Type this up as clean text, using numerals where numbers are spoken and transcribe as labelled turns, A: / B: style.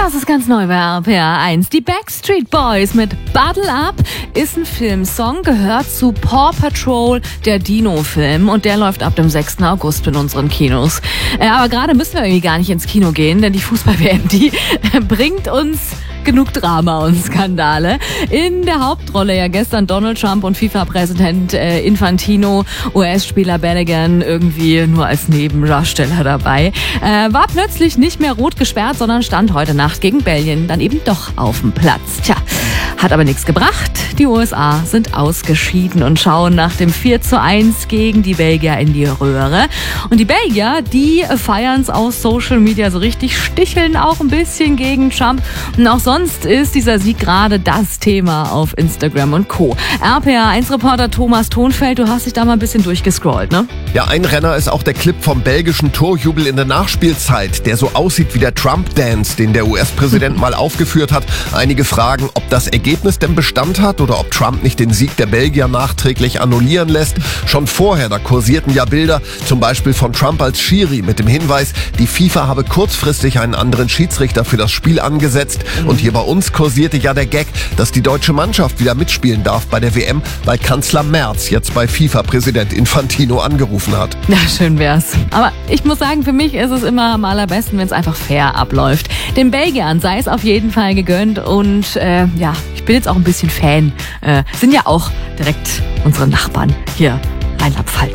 A: Das ist ganz neu bei RPR 1. Die Backstreet Boys mit Bottle Up ist ein Filmsong, gehört zu Paw Patrol, der Dino-Film. Und der läuft ab dem 6. August in unseren Kinos. Aber gerade müssen wir irgendwie gar nicht ins Kino gehen, denn die Fußball-WM, die bringt uns genug Drama und Skandale. In der Hauptrolle ja gestern Donald Trump und FIFA-Präsident Infantino, US-Spieler Bellingham irgendwie nur als Nebendarsteller dabei. War plötzlich nicht mehr rot gesperrt, sondern stand heute Nacht gegen Belgien dann eben doch auf dem Platz. Tja, hat aber nichts gebracht. Die USA sind ausgeschieden und schauen nach dem 4:1 gegen die Belgier in die Röhre. Und die Belgier, die feiern es auf Social Media so richtig, sticheln auch ein bisschen gegen Trump. Und auch sonst ist dieser Sieg gerade das Thema auf Instagram und Co. RPR1-Reporter Thomas Thonfeld, du hast dich da mal ein bisschen durchgescrollt, ne?
B: Ja, ein Renner ist auch der Clip vom belgischen Torjubel in der Nachspielzeit, der so aussieht wie der Trump-Dance, den der US-Präsident mal aufgeführt hat. Einige fragen, ob das Ergebnis denn Bestand hat oder ob Trump nicht den Sieg der Belgier nachträglich annullieren lässt. Schon vorher, da kursierten ja Bilder, zum Beispiel von Trump als Schiri mit dem Hinweis, die FIFA habe kurzfristig einen anderen Schiedsrichter für das Spiel angesetzt. Und hier bei uns kursierte ja der Gag, dass die deutsche Mannschaft wieder mitspielen darf bei der WM, weil Kanzler Merz jetzt bei FIFA-Präsident Infantino angerufen hat.
A: Na, schön wär's. Aber ich muss sagen, für mich ist es immer am allerbesten, wenn es einfach fair abläuft. Den Belgiern sei es auf jeden Fall gegönnt und ich bin jetzt auch ein bisschen Fan. Sind ja auch direkt unsere Nachbarn hier Rheinland-Pfalz.